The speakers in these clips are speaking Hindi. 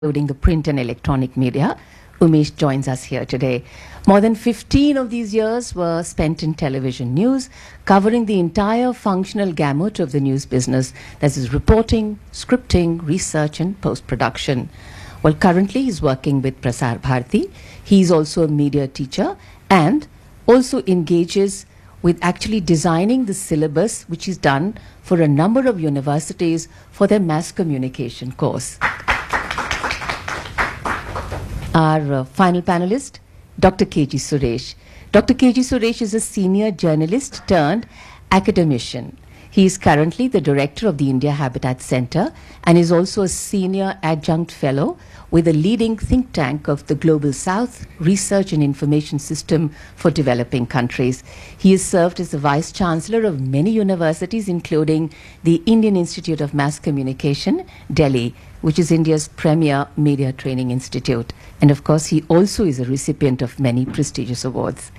including the print and electronic media. Umesh joins us here today. More than 15 of these years were spent in television news, covering the entire functional gamut of the news business. That is reporting, scripting, research and post-production. Well, currently he's working with Prasar Bharati. He's also a media teacher and also engages with actually designing the syllabus, which is done for a number of universities for their mass communication course. Our final panelist, Dr. K.G. Suresh. Dr. K.G. Suresh is a senior journalist turned academician. He is currently the director of the India Habitat Center and is also a senior adjunct fellow with a leading think tank of the Global South Research and Information System for Developing Countries. He has served as the Vice Chancellor of many universities, including the Indian Institute of Mass Communication, Delhi, which is India's premier media training institute. And of course, he also is a recipient of many prestigious awards.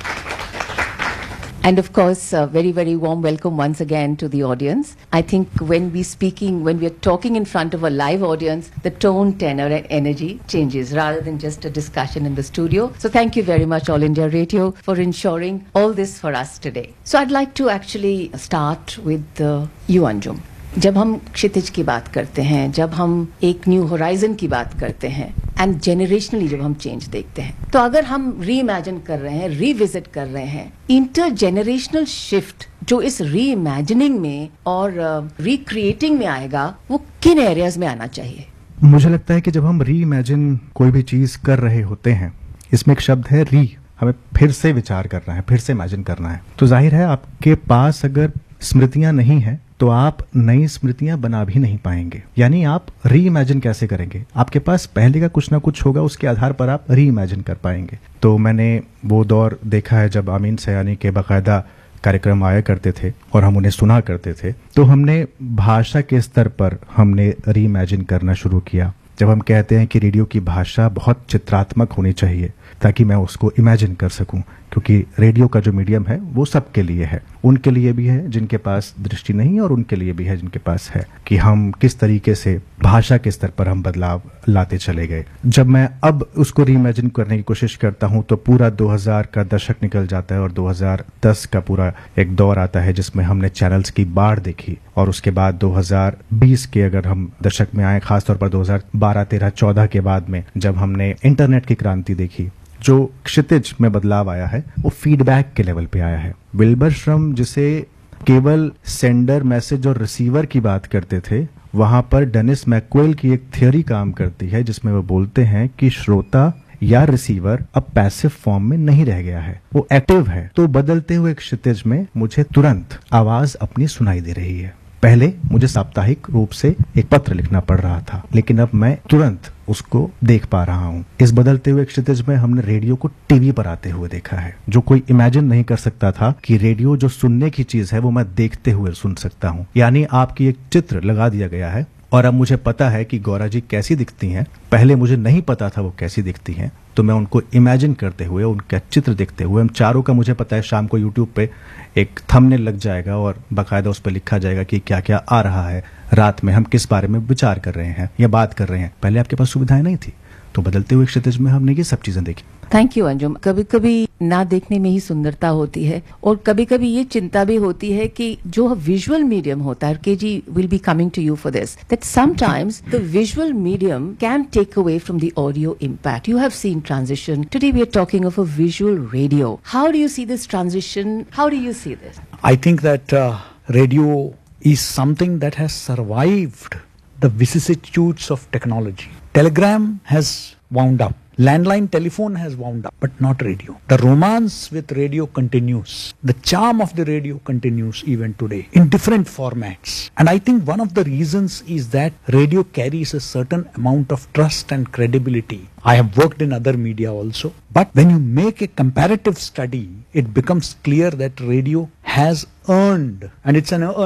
And of course, a very, very warm welcome once again to the audience. I think when we are talking in front of a live audience, the tone, tenor and energy changes rather than just a discussion in the studio. So thank you very much, All India Radio, for ensuring all this for us today. So I'd like to actually start with you, Anjum. जब हम क्षितिज की बात करते हैं, जब हम एक न्यू होराइजन की बात करते हैं एंड जेनरेशनली जब हम चेंज देखते हैं, तो अगर हम रीइमेजिन कर रहे हैं, रिविजिट कर रहे हैं, इंटर जेनरेशनल शिफ्ट जो इस रीइमेजिनिंग में और रिक्रिएटिंग में आएगा, वो किन एरियाज में आना चाहिए? मुझे लगता है कि जब हम रीइमेजिन कोई भी चीज कर रहे होते हैं, इसमें एक शब्द है री, हमें फिर से विचार करना है, फिर से इमेजिन करना है। तो जाहिर है आपके पास अगर स्मृतियां नहीं हैं तो आप नई स्मृतियां बना भी नहीं पाएंगे। यानी आप री इमेजिन कैसे करेंगे? आपके पास पहले का कुछ ना कुछ होगा, उसके आधार पर आप री इमेजिन कर पाएंगे। तो मैंने वो दौर देखा है जब आमीन सयानी के बाकायदा कार्यक्रम आया करते थे और हम उन्हें सुना करते थे, तो हमने भाषा के स्तर पर हमने री इमेजिन करना शुरू किया। जब हम कहते हैं कि रेडियो की भाषा बहुत चित्रात्मक होनी चाहिए ताकि मैं उसको इमेजिन कर सकूं, क्योंकि रेडियो का जो मीडियम है वो सबके लिए है, उनके लिए भी है जिनके पास दृष्टि नहीं है और उनके लिए भी है जिनके पास है, कि हम किस तरीके से भाषा के स्तर पर हम बदलाव लाते चले गए। जब मैं अब उसको रीइमेजिन करने की कोशिश करता हूं तो पूरा 2000 का दशक निकल जाता है और 2010 का पूरा एक दौर आता है जिसमें हमने चैनल्स की बाढ़ देखी, और उसके बाद 2020 के अगर हम दशक में आए, खासतौर पर 2012, 13, 14 के बाद में जब हमने इंटरनेट की क्रांति देखी, जो क्षितिज में बदलाव आया है वो फीडबैक के लेवल पे आया है। विल्बर श्रम जिसे केवल सेंडर, मैसेज और रिसीवर की बात करते थे, वहां पर डेनिस मैकक्वेल की एक थ्योरी काम करती है जिसमें वो बोलते हैं कि श्रोता या रिसीवर अब पैसिव फॉर्म में नहीं रह गया है, वो एक्टिव है। तो बदलते हुए क्षितिज में मुझे तुरंत आवाज अपनी सुनाई दे रही है। पहले मुझे साप्ताहिक रूप से एक पत्र लिखना पड़ रहा था, लेकिन अब मैं तुरंत उसको देख पा रहा हूँ। इस बदलते हुए क्षितिज में हमने रेडियो को टीवी पर आते हुए देखा है, जो कोई इमेजिन नहीं कर सकता था कि रेडियो जो सुनने की चीज है वो मैं देखते हुए सुन सकता हूँ। यानी आपकी एक चित्र लगा दिया गया है और अब मुझे पता है कि गौरा जी कैसी दिखती हैं। पहले मुझे नहीं पता था वो कैसी दिखती हैं, तो मैं उनको इमेजिन करते हुए, उनका चित्र देखते हुए, हम चारों का मुझे पता है शाम को यूट्यूब पे एक थंबनेल लग जाएगा और बाकायदा उस पर लिखा जाएगा कि क्या क्या आ रहा है, रात में हम किस बारे में विचार कर रहे हैं या बात कर रहे हैं। पहले आपके पास सुविधाएं नहीं थी, तो बदलते हुए क्षितिज में हमने ये सब चीजें देखी। Thank you Anjum. कभी कभी ना देखने में ही सुंदरता होती है और कभी कभी ये चिंता भी होती है कि जो विजुअल मीडियम होता है, KG will be coming to you for this, that sometimes the visual medium can take away from the audio impact. You have seen transition, today we are talking of a visual radio. How do you see this transition? How do you see this? I think that radio is something that has survived the vicissitudes of technology. Telegram has wound up. Landline telephone has wound up, but not radio. The romance with radio continues. The charm of the radio continues even today in different formats. And I think one of the reasons is that radio carries a certain amount of trust and credibility. I have worked in other media also. But when you make a comparative study, it becomes clear that radio has earned, and it's an earning,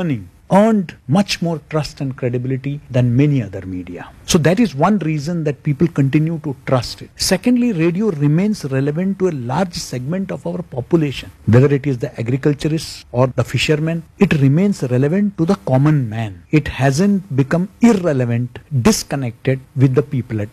earned much more trust and credibility than many other media. So that is one reason that people continue to trust it. Secondly, radio remains relevant to a large segment of our population. Whether it is the agriculturists or the fishermen, it remains relevant to the common man. It hasn't become irrelevant, disconnected with the people at